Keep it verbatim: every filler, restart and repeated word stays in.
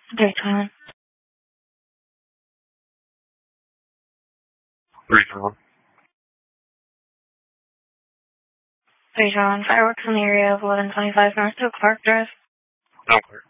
Daytime. Regional. Daytime. Fireworks in the area of eleven twenty-five North Oak Park Drive. Okay.